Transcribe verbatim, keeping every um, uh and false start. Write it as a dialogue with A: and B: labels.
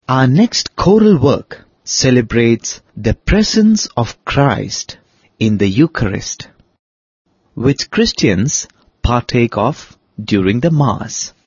A: Our next choral work celebrates the presence of Christ in the Eucharist, which Christians partake of during the Mass.